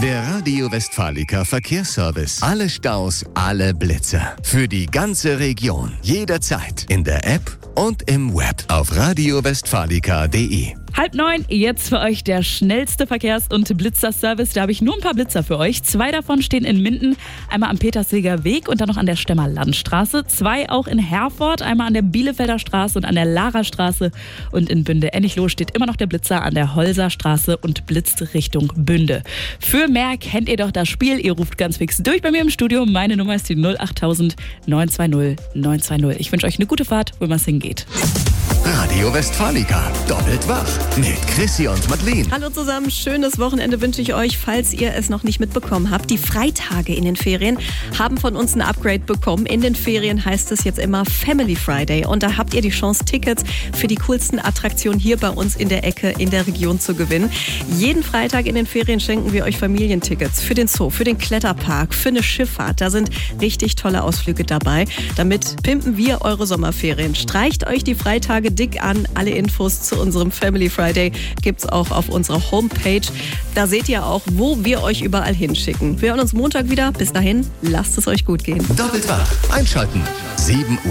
Der Radio Westfalica Verkehrsservice. Alle Staus, alle Blitzer. Für die ganze Region. Jederzeit. In der App und im Web. Auf radiowestfalica.de. 8:30, jetzt für euch der schnellste Verkehrs- und Blitzerservice. Da habe ich nur ein paar Blitzer für euch. 2 davon stehen in Minden, einmal am Peterswilger Weg und dann noch an der Stemmer Landstraße. 2 auch in Herford, einmal an der Bielefelder Straße und an der Larastraße. Und in Bünde-Ennichloh steht immer noch der Blitzer an der Holser Straße und blitzt Richtung Bünde. Für mehr kennt ihr doch das Spiel. Ihr ruft ganz fix durch bei mir im Studio. Meine Nummer ist die 08000 920 920. Ich wünsche euch eine gute Fahrt, wo immer es hingeht. Radio Westfalica. Doppelt wach. Mit Chrissy und Madeleine. Hallo zusammen, schönes Wochenende wünsche ich euch, falls ihr es noch nicht mitbekommen habt. Die Freitage in den Ferien haben von uns ein Upgrade bekommen. In den Ferien heißt es jetzt immer Family Friday und da habt ihr die Chance, Tickets für die coolsten Attraktionen hier bei uns in der Ecke in der Region zu gewinnen. Jeden Freitag in den Ferien schenken wir euch Familientickets für den Zoo, für den Kletterpark, für eine Schifffahrt. Da sind richtig tolle Ausflüge dabei. Damit pimpen wir eure Sommerferien. Streicht euch die Freitage dick an. Alle Infos zu unserem Family Friday gibt's auch auf unserer Homepage. Da seht ihr auch, wo wir euch überall hinschicken. Wir hören uns Montag wieder. Bis dahin, lasst es euch gut gehen. Doppelt wach. Einschalten. 7 Uhr.